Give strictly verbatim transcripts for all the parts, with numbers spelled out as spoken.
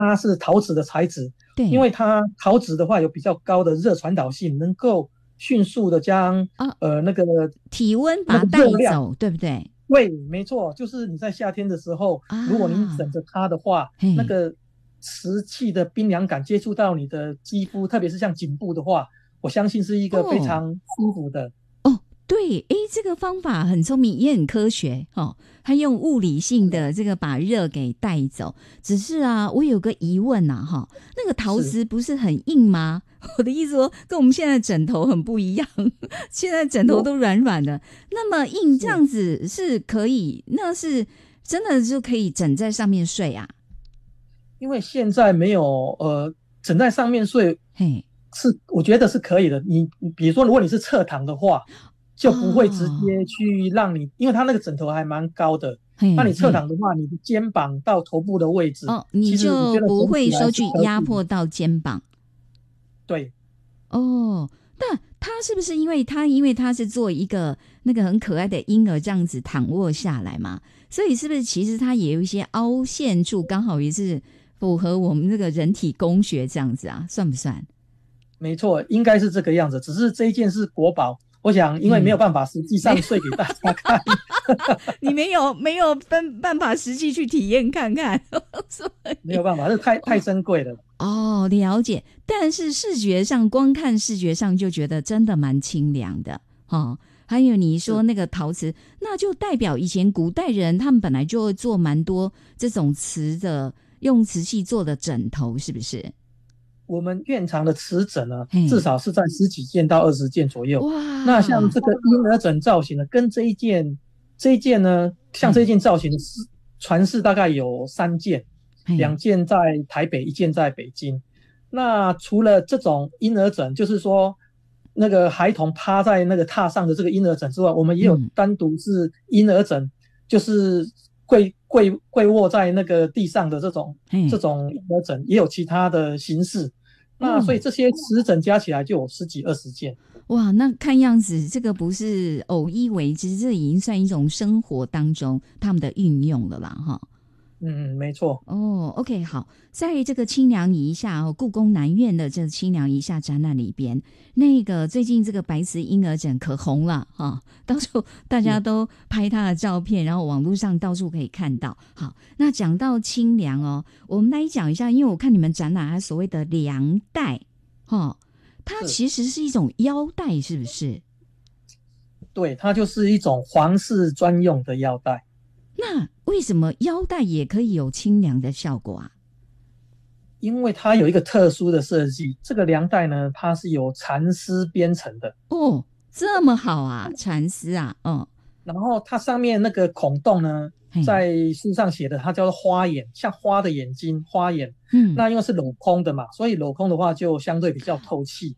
它是陶瓷的材质， 对， 因为它陶瓷的话有比较高的热传导性，能够迅速的将、 啊， 呃那个体温把它那个热量， 带走，对不对？ 对，没错，就是你在夏天的时候，如果你枕啊， 着它的话，那嘿， 个瓷器的冰凉感接触到你的肌肤，特别是像颈部的话，我相信是一个非哦。 常舒服的。 哦，对，诶，这个方法很聪明，也很科学哦。它用物理性是的这个把热给带走。只是啊，我有个疑问呐、啊，哈，那个陶是， 瓷不是很硬吗？我的意思说，跟我们现在的枕头很不一样，现在枕头我都软软的，那么硬这是样子是可以，那是真的就可以枕在上面睡啊？ 因为现在没有呃枕在上面睡， 嘿， 是我觉得是可以的。你你比如说，如果你是侧躺的话，就不会直哦， 接去让你，因为它那个枕头还蛮高的。那你侧嘿嘿， 躺的话，你的肩膀到头部的位置， 哦，你其实我就觉得不会肿起来是说去压可以的。 迫到肩膀。 对， 哦，但他是不是因为他因为他是做一个那个很可爱的婴儿这样子躺卧下来嘛，所以是不是其实他也有一些凹陷处，刚好也是符合我们这个人体工学这样子啊，算不算？ 没错，应该是这个样子。只是这一件是国宝，我想因为没有嘿， 办法实际没， 上睡给大家看。 你没有没有办办法实际去体验看看，所以没有办法，这太太珍贵了。 哦，了解。但是视觉上，光看视觉上就觉得真的蛮清凉的哦。还有你说是那个陶瓷，那就代表以前古代人他们本来就会做蛮多这种瓷的，用瓷器做的枕头，是不是？ 我们院藏的瓷枕呢，至嘿， 少是在十几件到二十件左右。那像哇， 这个婴儿枕造型呢，跟这一件这一件呢，像这一嘿， 件造型是传世大概有三件，两嘿， 件在台北，一件在北京。那除了这种婴儿枕，就是说那个孩童趴在那个榻上的这个婴儿枕之外，我们也有嗯， 单独是婴儿枕，就是跪跪跪卧在那个地上的这种这嘿， 种婴儿枕，也有其他的形式。那所以哦， 这些瓷枕加起来就有十几二十件。 哇，那看样子这个不是偶一为之，这已经算一种生活当中他们的运用了啦，哈。 嗯，没错。 哦，OK，好，在这个清凉一下哦，故宫南院的这清凉一下展览里边，那个最近这个白瓷婴儿枕可红了哈、哦，到处大家是都拍它的照片，然后网络上到处可以看到。好，那讲到清凉哦，我们来讲一下，因为我看你们展览还所谓的凉带，哈、哦，它是， 其实是一种腰带，是不是？ 对，它就是一种皇室专用的腰带。 那为什么腰带也可以有清凉的效果啊？ 因为它有一个特殊的设计，这个凉带呢，它是由蚕丝编成的， 哦，这么好啊，蚕丝啊，哦， 然后它上面那个孔洞呢， 嘿。 在书上写的，它叫做花眼，像花的眼睛，花眼。 嗯， 那因为是镂空的嘛，所以镂空的话就相对比较透气。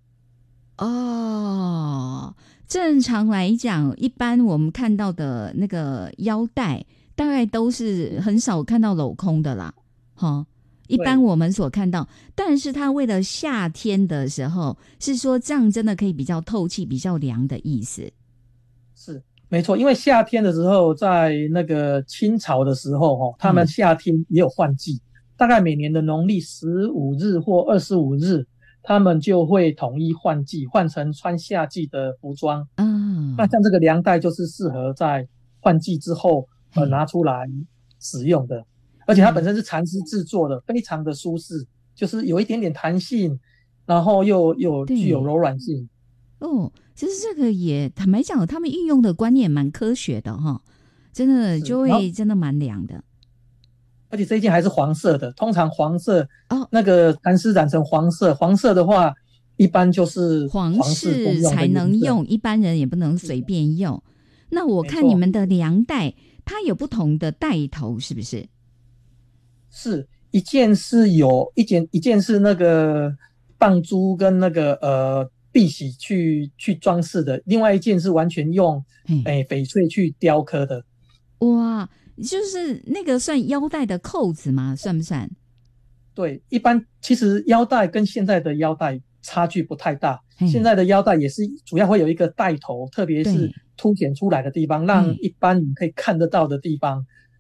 哦，正常来讲，一般我们看到的那个腰带，大概都是很少看到镂空的啦。哈，一般对， 我们所看到，但是它为了夏天的时候，是说这样真的可以比较透气、比较凉的意思。 是没错。因为夏天的时候，在那个清朝的时候，哈，他们嘿， 夏天也有换季，大概每年的农历十五日或二十五日，他们就会统一换季，换成穿夏季的服装。那嗯， 像这个凉带就是适合在换季之后呃嘿， 拿出来使用的，而且它本嗯， 身是蚕丝制作的，非常的舒适，就是有一点点弹性，然后又又具有对， 柔软性。 哦，其实这个也坦白讲，他们运用的观念蛮科学的哈，真的就是，然后会真的蛮凉的。 而且这一件还是黄色的，通常黄色哦， 那个蚕丝染成黄色，黄色的话一般就是皇皇室公用的室才颜色。 能用，一般人也不能随便用。那我没错， 看你们的凉带，它有不同的带头，是不是？ 是一件是有一件一件是那个棒珠跟那个呃碧玺去去装饰的，另外一件是完全用嘿， 诶翡翠去雕刻的。 哇，就是那个算腰带的扣子吗？算不算？ 对，一般其实腰带跟现在的腰带差距不太大，现嘿， 在的腰带也是主要会有一个带头，特别是对， 凸显出来的地方，让嘿， 一般你可以看得到的地方。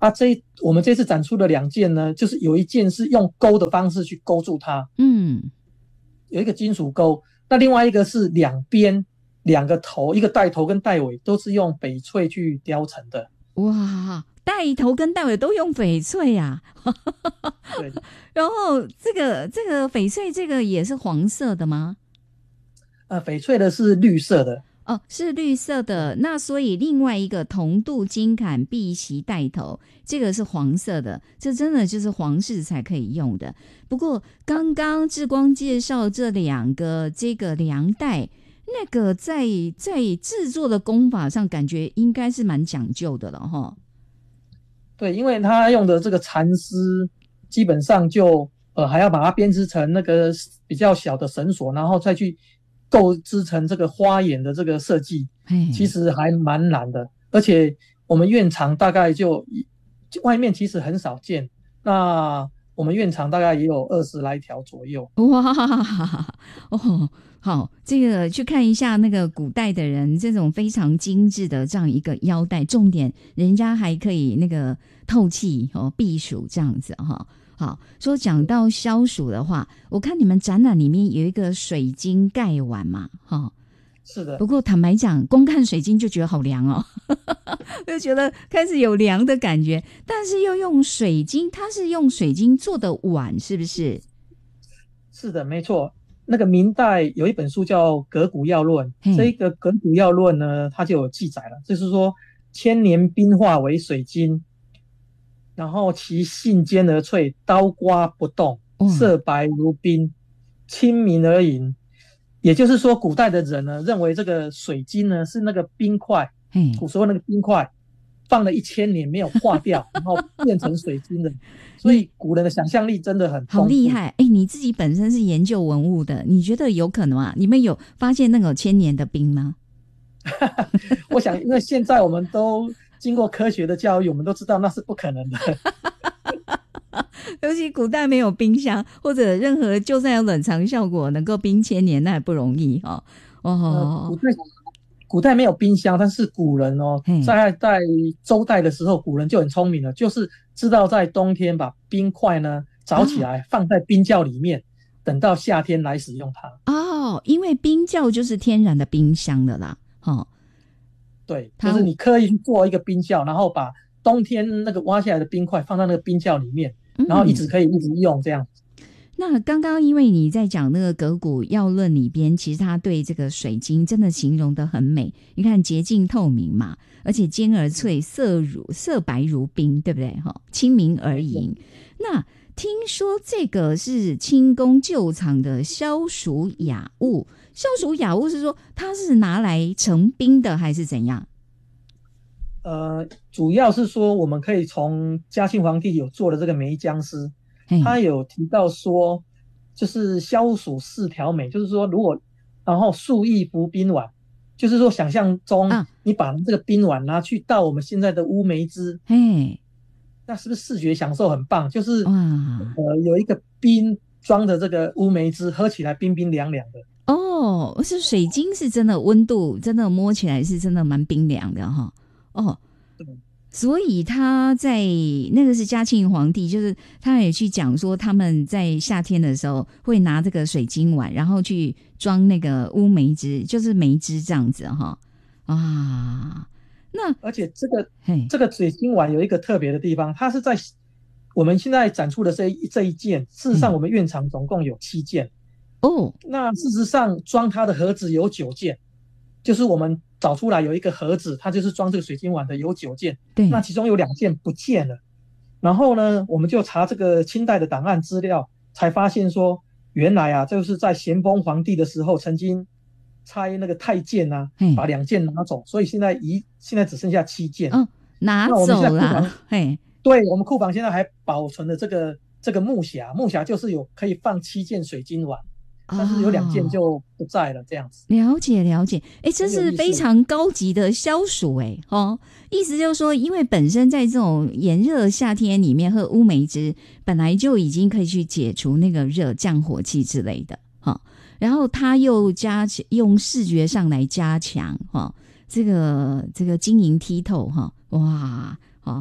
啊，这我们这次展出的两件呢，就是有一件是用钩的方式去勾住它， 嗯， 有一个金属钩，那另外一个是两边两个头，一个带头跟带尾都是用翡翠去雕成的。 哇，带头跟带尾都用翡翠呀、啊。 对， 然后这个这个翡翠这个也是黄色的吗？ 呃，翡翠的是绿色的。 哦，是绿色的。那所以另外一个铜镀金坎碧玺带头，这个是黄色的，这真的就是皇室才可以用的。不过刚刚志光介绍这两个这个梁带，那个在在制作的工法上，感觉应该是蛮讲究的了哈。 对，因为它用的这个蚕丝，基本上就呃还要把它编织成那个比较小的绳索，然后再去构织成这个花眼的这个设计，其实还蛮难的。而且我们院场大概就外面其实很少见，那我们院场大概也有二十来条左右。 哇哦，好，这个去看一下那个古代的人这种非常精致的这样一个腰带，重点人家还可以那个透气哦，避暑这样子哈、哦。好，说讲到消暑的话，我看你们展览里面有一个水晶盖碗嘛，哈、哦， 是的。 不过坦白讲，光看水晶就觉得好凉哦，就觉得开始有凉的感觉。但是又用水晶，它是用水晶做的碗，是不是？ 是的，没错。那个明代有一本书叫《革古要论》，这个《革古要论》呢，它就有记载了，就是说千年冰化为水晶。然后其性坚而脆，刀刮不动，色白如冰，清明而盈。也就是说，古代的人呢，认为这个水晶呢是那个冰块，古时候那个冰块放了一千年没有化掉，然后变成水晶的。所以古人的想象力真的很丰富， 好厉害！哎，你自己本身是研究文物的，你觉得有可能吗？你们有发现那个千年的冰吗？ 我想，因为现在我们都经过科学的教育，我们都知道那是不可能的。 尤其古代没有冰箱，或者任何就算有冷藏效果，能够冰千年那也不容易哦。哦， 呃、古代古代没有冰箱，但是古人哦，在在周代的时候，古人就很聪明了，就是知道在冬天把冰块呢凿起来，放在冰窖里面，等到夏天来使用它。 哦，因为冰窖就是天然的冰箱的啦。哦， 对，就是你刻意去做一个冰窖，然后把冬天那个挖下来的冰块放在那个冰窖里面，然后一直可以一直用这样。嗯， 那刚刚因为你在讲那个《革古要论》里边，其实他对这个水晶真的形容得很美。你看洁净透明嘛，而且尖而脆，色如色白如冰，对不对？哈，清明而盈。那听说这个是清宫旧藏的消暑雅物，消暑雅物是说它是拿来成冰的，还是怎样？ 呃，主要是说我们可以从嘉庆皇帝有做的这个梅浆丝。他有提到说，就是消暑四条美，就是说如果然后素意服冰碗，就是说想象中你把这个冰碗拿去倒我们现在的乌梅汁， 嘿， 那是不是视觉享受很棒？就是呃有一个冰装的这个乌梅汁，喝起来冰冰凉凉的。 哦，是水晶是真的温度真的摸起来是真的蛮冰凉的哈。哦。所以他在那个是嘉庆皇帝，就是他也去讲说他们在夏天的时候会拿这个水晶碗，然后去装那个乌梅汁，就是梅汁这样子哈。啊，那而且这个这个水晶碗有一个特别的地方，它是在我们现在展出的这一这一件，事实上我们院场总共有七件哦。 那事实上装它的盒子有九件，就是我们找出来有一个盒子，它就是装这个水晶碗的，有九件。 对， 那其中有两件不见了。然后呢，我们就查这个清代的档案资料，才发现说，原来啊，就是在咸丰皇帝的时候，曾经差那个太监啊，把两件拿走，所以现在一现在只剩下七件。 哦，拿走了。嘿， 对，我们库房现在还保存了这个这个木匣，木匣就是有可以放七件水晶碗。但是有两件就不在了，这样子。 了解了解，哎，这是非常高级的消暑哎，哦，意思就是说，因为本身在这种炎热夏天里面喝乌梅汁，本来就已经可以去解除那个热、降火气之类的，哈、哦。然后他又加用视觉上来加强，哈、哦，这个这个晶莹剔透，哈、哦，哇，好、哦。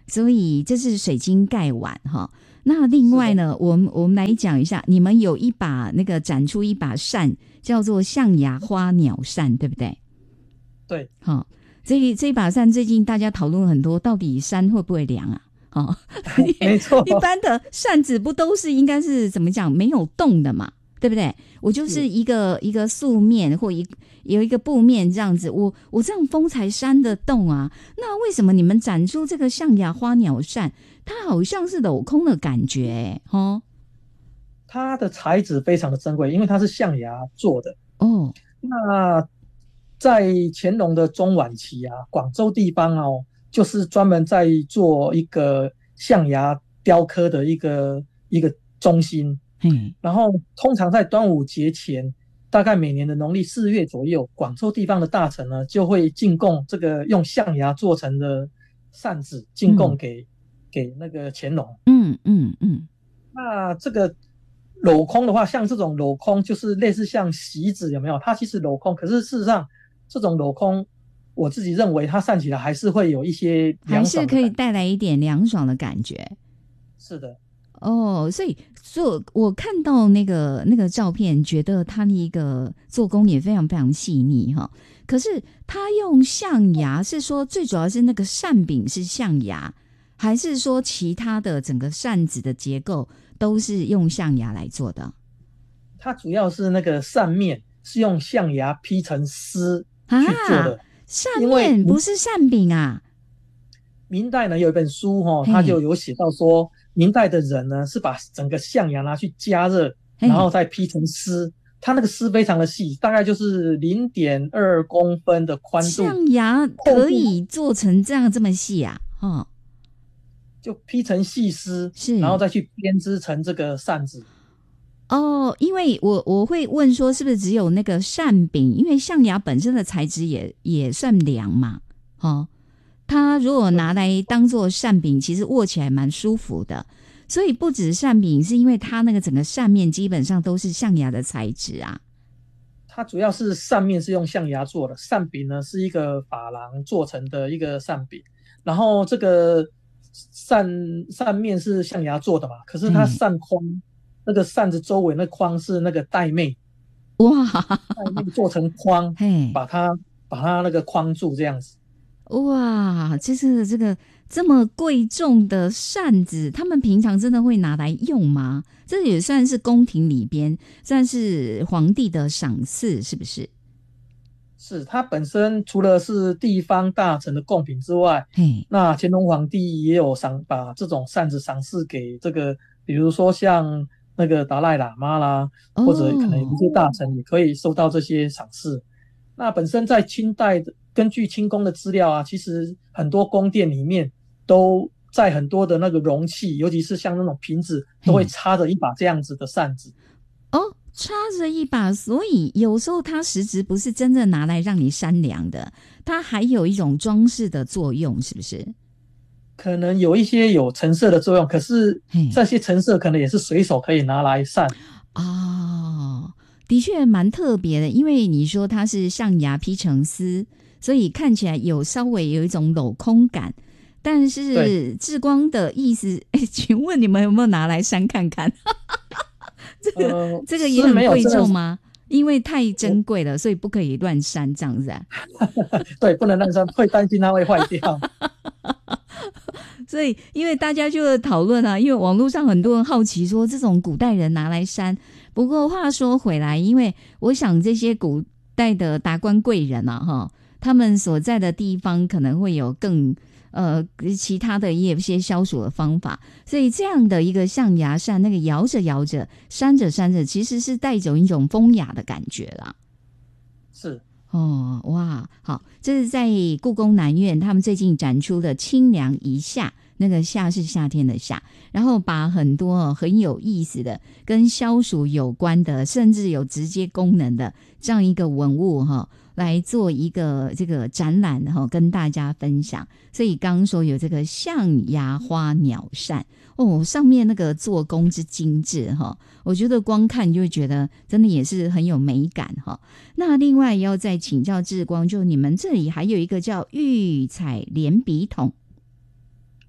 所以这是水晶盖碗哈。那另外呢，我们我们来讲一下，你们有一把那个展出一把扇，叫做象牙花鸟扇，对不对？ 对， 好，这这一把扇最近大家讨论很多，到底扇会不会凉啊？哦， 没错， 一般的扇子不都是应该是怎么讲没有动的嘛，对不对？我就是一个一个素面或一有一个布面这样子，我我这样风才扇得动啊。那为什么你们展出这个象牙花鸟扇，它好像是镂空的感觉哎、欸，哦， 它的材质非常的珍贵，因为它是象牙做的。 哦， 那在乾隆的中晚期啊，广州地方哦，就是专门在做一个象牙雕刻的一个一个中心。 嗯， 然后通常在端午节前，大概每年的农历四月左右，广州地方的大臣呢就会进贡这个用象牙做成的扇子，进贡给、嗯、给那个乾隆。 嗯嗯嗯。 那这个镂空的话，像这种镂空就是类似像席子，有没有？它其实镂空，可是事实上这种镂空，我自己认为它扇起来还是会有一些凉爽的感觉， 还是可以带来一点凉爽的感觉。 是的。 哦，所以做我看到那个那个照片，觉得他的一个做工也非常非常细腻哈。可是他用象牙，是说最主要是那个扇柄是象牙，还是说其他的整个扇子的结构都是用象牙来做的？ 它主要是那个扇面是用象牙劈成丝去做的， 啊、扇面不是扇柄啊。 明代呢有一本书哈、哦，它就有写到说，明代的人呢是把整个象牙拿去加热，然后再劈成丝。它那个丝非常的细，大概就是零点二公分的宽度。 象牙可以做成这样这么细啊？哦， 就劈成细丝， 是， 然后再去编织成这个扇子。 哦，因为我我会问说，是不是只有那个扇柄？因为象牙本身的材质也也算凉嘛，哦。它如果拿来当做扇柄，其实握起来蛮舒服的。所以不止扇柄，是因为它那个整个扇面基本上都是象牙的材质啊。 它主要是扇面是用象牙做的，扇柄呢是一个珐琅做成的一个扇柄。然后这个扇扇面是象牙做的嘛，可是它扇框、嗯、那个扇子周围那框是那个玳瑁， 哇， 玳瑁做成框，把它把它那个框住这样子。 哇，就是这个这么贵重的扇子，他们平常真的会拿来用吗？这也算是宫廷里边，算是皇帝的赏赐，是不是？ 是，它本身除了是地方大臣的贡品之外，那乾隆皇帝也有赏把这种扇子赏赐给这个，比如说像那个达赖喇嘛啦，哦、或者可能有一些大臣也可以收到这些赏赐。那本身在清代的。根据清宫的资料啊，其实很多宫殿里面都在很多的那个容器，尤其是像那种瓶子，都会插着一把这样子的扇子。 哦，插着一把，所以有时候它实质不是真正拿来让你扇凉的，它还有一种装饰的作用，是不是？ 可能有一些有陈设的作用，可是这些陈设可能也是随手可以拿来扇。 哦，的确蛮特别的，因为你说它是象牙劈成丝。所以看起来有稍微有一种镂空感，但是志光的意思，哎，请问你们有没有拿来扇看看？这个、呃、这个也很贵重吗？因为太珍贵了，所以不可以乱扇这样子啊。 对，不能乱扇，会担心它会坏掉。 所以，因为大家就讨论啊，因为网络上很多人好奇说，这种古代人拿来扇。不过话说回来，因为我想这些古代的达官贵人啊，哈。他们所在的地方可能会有更呃其他的也有一些消暑的方法，所以这样的一个象牙扇，那个摇着摇着扇着扇着，其实是带着一种风雅的感觉啦。 是哦，哇，好，这是在故宫南院他们最近展出的清凉一夏，那个夏是夏天的夏，然后把很多很有意思的跟消暑有关的，甚至有直接功能的这样一个文物哈。来做一个这个展览哈，跟大家分享。所以刚刚说有这个象牙花鸟扇哦，上面那个做工之精致哈，我觉得光看就会觉得真的也是很有美感哈。那另外要再请教志光，就你们这里还有一个叫玉彩连笔筒。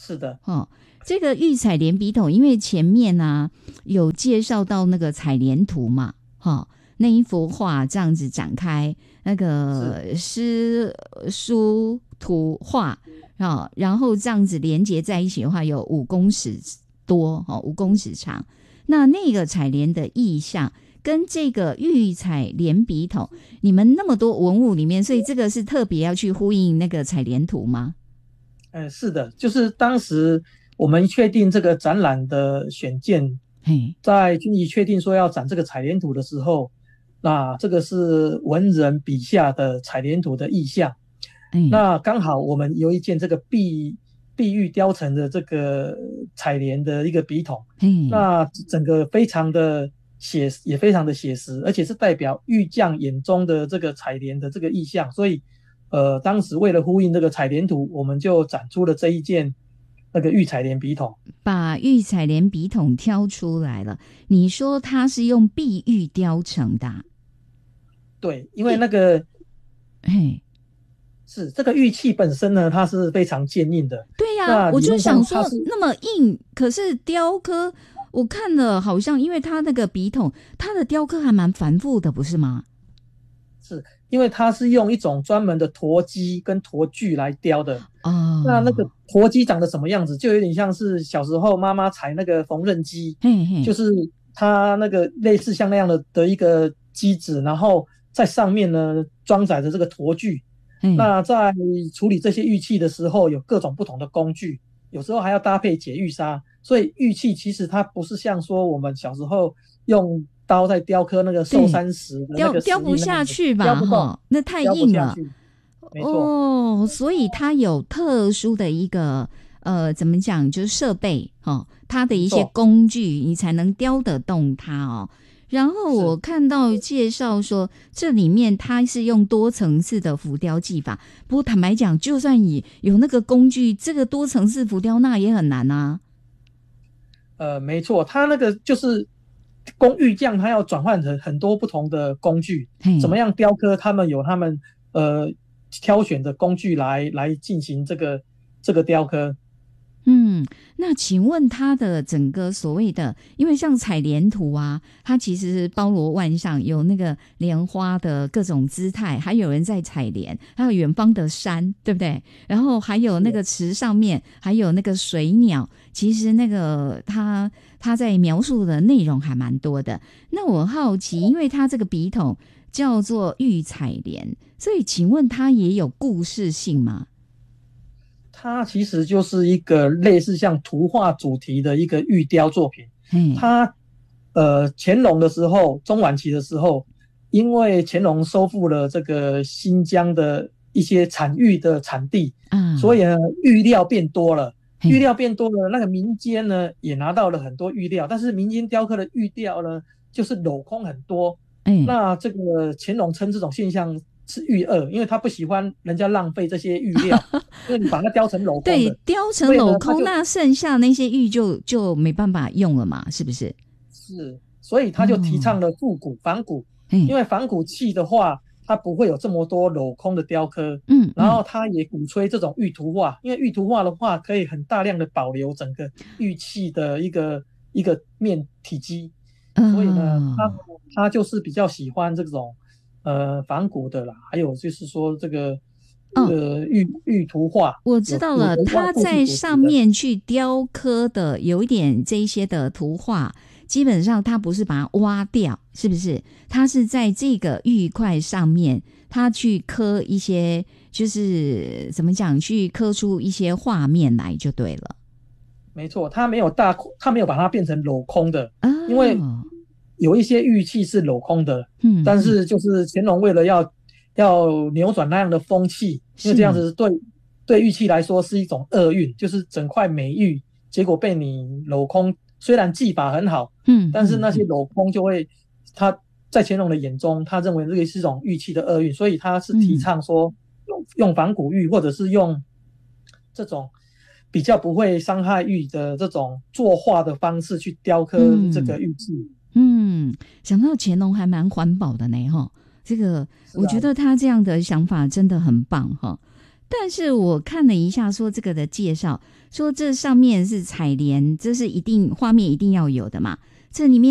是的， 哦，这个玉彩莲笔筒，因为前面啊有介绍到那个彩莲图嘛，哈、哦，那一幅画这样子展开，那个诗书图画啊、哦，然后这样子连接在一起的话，有五公尺多，哦，五公尺长。那那个彩莲的意象跟这个玉彩莲笔筒，你们那么多文物里面，所以这个是特别要去呼应那个彩莲图吗？ 呃，是的，就是当时我们确定这个展览的选件，在军仪确定说要展这个彩莲图的时候，那这个是文人笔下的彩莲图的意象。那刚好我们有一件这个碧碧玉雕成的这个彩莲的一个笔筒，那整个非常的写也非常的写实，而且是代表玉匠眼中的这个彩莲的这个意象，所以呃，当时为了呼应这个彩莲图，我们就展出了这一件那个玉彩莲笔筒， 把玉彩莲笔筒挑出来了。你说它是用碧玉雕成的、啊？ 对，因为那个， 嘿， 是这个玉器本身呢，它是非常坚硬的。 对呀、啊，我就想说那么硬，可是雕刻我看了好像，因为它那个笔筒，它的雕刻还蛮繁复的，不是吗？ 是。因为它是用一种专门的驼机跟驼具来雕的哦，那那个驼机长得什么样子，就有点像是小时候妈妈踩那个缝纫机，嘿嘿，就是它那个类似像那样的的一个机子，然后在上面呢装载着这个驼具。那在处理这些玉器的时候，有各种不同的工具，有时候还要搭配解玉砂，所以玉器其实它不是像说我们小时候用刀在雕刻那个寿山石的那个石雕雕不下去吧？ 雕不动， 那太硬了。 没错哦，所以它有特殊的一个呃，怎么讲，就是设备哦，它的一些工具，你才能雕得动它哦。然后我看到介绍说，这里面它是用多层次的浮雕技法。不过坦白讲，就算你有那个工具，这个多层次浮雕那也很难啊。 呃，没错，它那个就是工玉匠，他要转换成很多不同的工具，怎么样雕刻，他们有他们呃挑选的工具来来进行这个这个雕刻。 嗯，那请问它的整个所谓的，因为像彩莲图啊，它其实包罗万象，有那个莲花的各种姿态，还有人在采莲，还有远方的山，对不对？然后还有那个池上面，还有那个水鸟，其实那个它它在描述的内容还蛮多的。那我好奇，因为它这个笔筒叫做玉彩莲，所以请问它也有故事性吗？ 它其实就是一个类似像图画主题的一个玉雕作品。嗯，它呃乾隆的时候，中晚期的时候，因为乾隆收复了这个新疆的一些产玉的产地，嗯，所以呢玉料变多了，玉料变多了，那个民间呢也拿到了很多玉料，但是民间雕刻的玉料呢就是镂空很多。嗯，那这个乾隆称这种现象是玉恶，因为他不喜欢人家浪费这些玉料，因为你把它雕成镂空的， 对，雕成镂空，那剩下那些玉就就没办法用了嘛，是不是？ 是，所以他就提倡了复古、仿古，嗯，因为仿古器的话，它不会有这么多镂空的雕刻，嗯，然后他也鼓吹这种玉图画，因为玉图画的话可以很大量的保留整个玉器的一个一个面体积，所以呢，他他就是比较喜欢这种。呃，仿古的啦，还有就是说这个呃玉玉图画， 我知道了，他在上面去雕刻的有一点这一些的图画，基本上他不是把它挖掉，是不是？他是在这个玉块上面，他去刻一些，就是怎么讲，去刻出一些画面来就对了。 没错，他没有大，他没有把它变成镂空的，哦，因为有一些玉器是镂空的，嗯，但是就是乾隆为了要要扭转那样的风气，因为这样子对对玉器来说是一种厄运，就是整块美玉结果被你镂空，虽然技法很好，嗯，但是那些镂空就会，他在乾隆的眼中，他认为这个是一种玉器的厄运，所以他是提倡说用用仿古玉，或者是用这种比较不会伤害玉的这种作画的方式去雕刻这个玉器。嗯嗯，想到乾隆还蛮环保的呢，哈，这个我觉得他这样的想法真的很棒哈。但是我看了一下说这个的介绍， 说这上面是采莲，这是一定画面一定要有的嘛，这里面